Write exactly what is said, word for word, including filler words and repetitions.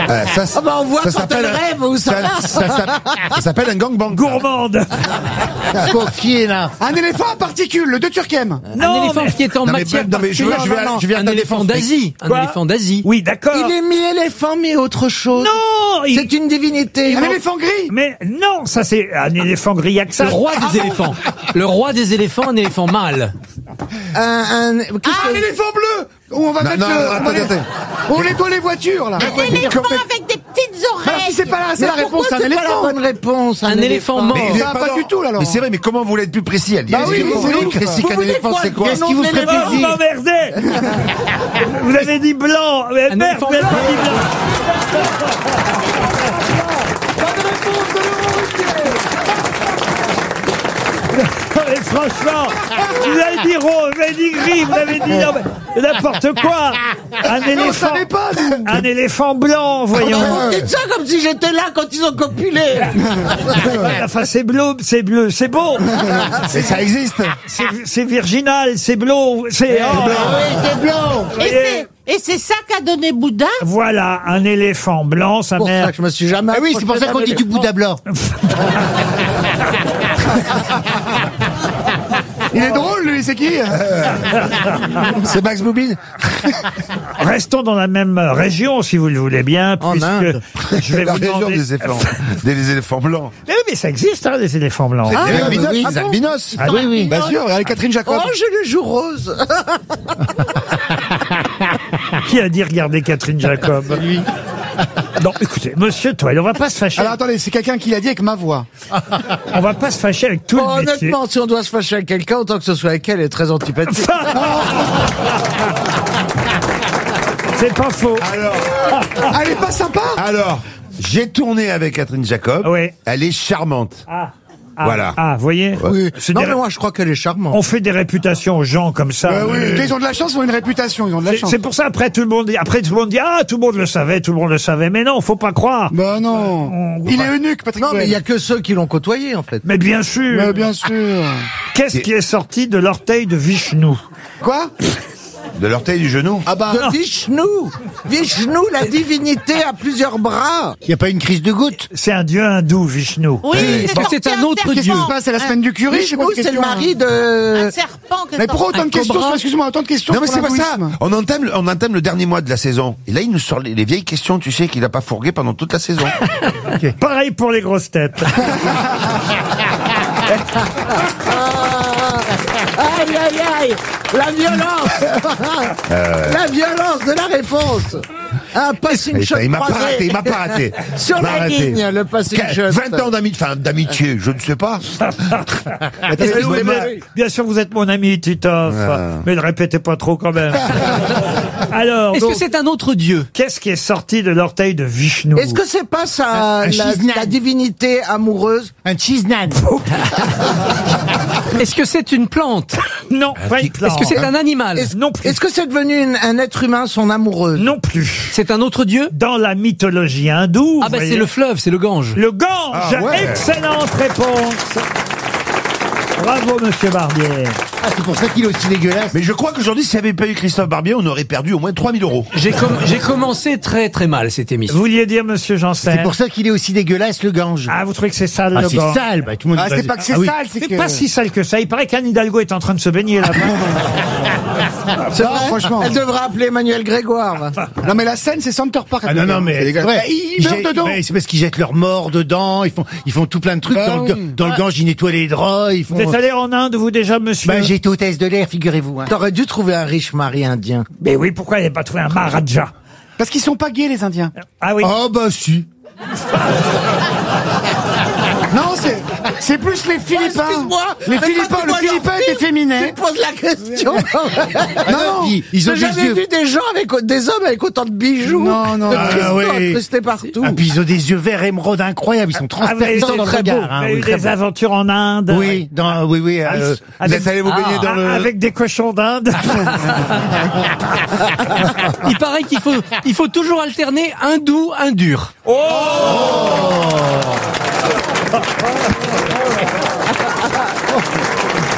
Euh, ça, Ah bah on voit ça quand s'appelle elle un- rêve où ça ça, va. ça, ça, ça s'appelle un gangbang. Gourmande. Coquine. Un éléphant à particules, le de Turquem. Non, Un éléphant mais- qui est en Non, mais, matière non, mais je, veux- je vais, non, non, je vais un éléphant d'Asie. Un Quoi éléphant d'Asie. Oui, d'accord. Il est mi-éléphant, mi-autre chose. Non, il- C'est une divinité. Un éléphant gris. mais non, ça c'est un éléphant grillak. Ça. Le roi des éléphants. Le roi des éléphants, un éléphant mâle. Un, un, qu'est-ce Ah, que- un éléphant bleu. Où on va Non, mettre non, le. attendez, on va les- attendez. On nettoie les voitures là. Un éléphant avec des petites Alors, oreilles. si c'est pas là, c'est Mais la réponse, pourquoi c'est un c'est pas éléphant. la bonne réponse. Un éléphant mort. Mais Ça il va est pas dans- du tout, là, Laurent. Mais c'est vrai, mais comment vous l'êtes plus précis, elle Bah oui, Qu'est-ce c'est que- nous. qu'est-ce Vous qu'un voulez éléphant, quoi c'est quoi? Qu'est-ce qui vous ferait Oh, vous plaisir? m'emmerdez. Vous avez dit blanc. Mais Un merde, éléphant vous avez blanc. pas dit blanc. Non, mais franchement, vous avez dit rose, vous avez dit gris, vous avez dit non, mais n'importe quoi. Un éléphant, savait pas, nous. un éléphant blanc, voyons. Vous dites ça comme si j'étais là quand ils ont copulé. Enfin, c'est bleu, c'est bleu, c'est beau. Mais ça existe. C'est c'est virginal, c'est bleu, c'est. oh, Oui, c'est blanc. Et c'est- Et c'est ça qu'a donné Bouddha. Voilà, un éléphant blanc, sa C'est pour ça mère. que je me suis jamais. Ah oui, c'est pour ça qu'on dit du Bouddha blanc. Il est drôle, lui, c'est qui? C'est Max Boublil. Restons dans la même région, si vous le voulez bien, En puisque Inde. je vais La vous région demander. des éléphants. Des éléphants blancs. Mais oui, mais ça existe, hein, les éléphants blancs. Des oui, albinos, oui. des Ah bon albinos. Ah oui, oui. Bien sûr, avec Catherine Jacob. Oh, j'ai les joues roses. Qui a dit regarder Catherine Jacob? Non, écoutez, monsieur Toile, on va pas se fâcher. Alors attendez, c'est quelqu'un qui l'a dit avec ma voix. On va pas se fâcher avec tout Bon, le métier. honnêtement, si on doit se fâcher avec quelqu'un, autant que ce soit avec elle, elle est très antipathique. C'est pas faux. Alors, Ah, elle est pas sympa? alors, j'ai tourné avec Catherine Jacob. Oui. Elle est charmante. Ah, ah, Voilà. Ah, vous voyez. Oui. C'est Non, des- mais moi, je crois qu'elle est charmante. On fait des réputations aux gens comme ça. Bah oui, ils ont de la chance, ils ont une réputation, ils ont de la C'est- chance. C'est pour ça après tout le monde dit, après tout le monde dit ah tout le monde le savait, tout le monde le savait, mais non, faut pas croire. Bah non. On- Il est eunuque, Patrick Non, mais il y Bruel. a que ceux qui l'ont côtoyé, en fait. Mais bien sûr. Mais bien sûr. Qu'est-ce qui est sorti de l'orteil de Vishnu? Quoi? De l'orteil du genou. Ah bah, de Vishnu. Vishnu, la divinité a plusieurs bras. Il n'y a pas une crise de goutte? C'est un dieu hindou, Vishnu. Oui, Est-ce que c'est un autre Qu'est-ce qui dieu? se passe? C'est la semaine du curé? Je sais pas Vishnu, de c'est le questions, mari hein. de... Un serpent. que Mais ça- pourquoi autant Un de questions? cobra. Excuse-moi, autant de questions Non mais pour c'est pas ça. l'hindouisme. On entame, on entame le dernier mois de la saison. Et là, il nous sort les, les vieilles questions, tu sais, qu'il a pas fourgué pendant toute la saison. Pareil pour les grosses têtes. Aïe, aïe, aïe. La violence. La violence de la réponse. Un passing shot Il m'a pas croisé. raté, il m'a pas raté. Sur Il m'a la raté. ligne, le passing Qu- shot. vingt ans d'amitié, enfin d'amitié, je ne sais pas. Excusez-moi. Bien sûr, vous êtes mon ami, Titoff. Mais ne répétez pas trop quand même. Alors, Est-ce donc, que c'est un autre dieu? qu'est-ce qui est sorti de l'orteil de Vishnu? Est-ce que c'est pas ça, Un- un la, chisnan. la divinité amoureuse? Un cheesenan. Est-ce que c'est une plante? Non, pas une plante. Est-ce que c'est un animal? Est-ce Non plus. est-ce que c'est devenu une- un être humain, son amoureuse? Non plus. C'est un autre dieu? Dans la mythologie hindoue, Ah vous bah voyez, c'est le fleuve, c'est le Gange. le Gange. Ah ouais. Excellente réponse. Bravo, monsieur Barbier. Ah, c'est pour ça qu'il est aussi dégueulasse. Mais je crois qu'aujourd'hui, s'il n'y avait pas eu Christophe Barbier, on aurait perdu au moins trois mille euros. J'ai com- j'ai commencé très très mal cette émission. Vous vouliez dire, monsieur Janssen? C'est pour ça qu'il est aussi dégueulasse, le Gange. Ah, vous trouvez que c'est sale, Ah, le c'est Gange? sale, bah tout le monde. Ah, c'est pas que c'est oui. sale, c'est C'est que. pas si sale que ça. Il paraît qu'Anne Hidalgo est en train de se baigner là-bas. C'est Non, vrai franchement. Elle devrait appeler Emmanuel Grégoire. Non, mais la scène, c'est Center Park. Ah non, non, mais C'est c'est dégueulasse. vrai. Bah, Ils meurent jettent- dedans. ouais, c'est parce qu'ils jettent leurs morts dedans, ils font, ils font tout plein de trucs. Bah dans, le, oui. dans le Gange, ils nettoient les draps, ils font... Vous êtes allé en Inde, vous, déjà, monsieur? Bah, j'ai été hôtesse de l'air, figurez-vous. Hein. T'aurais dû trouver un riche mari indien. Mais oui, pourquoi il n'a pas trouvé un Maharaja? Parce qu'ils sont pas gays, les Indiens. Ah oui. Ah bah si. Non, c'est, c'est plus les Philippins. Excuse-moi, Les mais Philippins, quand tu le vois Philippin leur était film, féminin. Tu te poses la question. Ah non, ils, ils ont J'ai des jamais yeux... vu des gens avec, des hommes avec autant de bijoux. Non, non. De Ah, cristaux ouais. incrustés partout. Ah, puis ils ont des yeux verts émeraude incroyables, ils sont Ah, vous avez transperçants été dans le très beau. regard. Hein, Vous avez oui, eu très des beau. aventures en Inde. Oui, dans, oui, oui. Ah, euh, Vous avec, êtes allé vous baigner dans le... avec des cochons d'Inde. Il paraît qu'il faut, il faut toujours alterner un doux, un dur. Oh